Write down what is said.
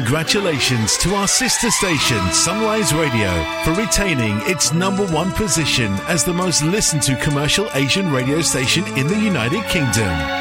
congratulations to our sister station, Sunrise Radio, for retaining its #1 position as the most listened to commercial Asian radio station in the United Kingdom.